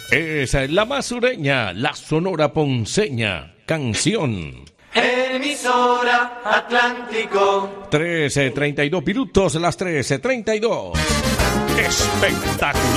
Es la más sureña, la sonora ponceña, canción. Emisora Atlántico. 13:32 minutos, las 13:32. Espectacular.